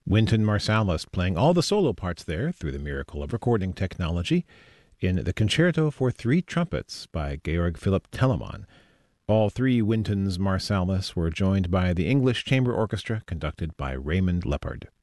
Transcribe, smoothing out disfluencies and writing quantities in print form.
Wynton Marsalis playing all the solo parts there through the miracle of recording technology in the Concerto for Three Trumpets by Georg Philipp Telemann. All three Wyntons Marsalis were joined by the English Chamber Orchestra conducted by Raymond Leppard.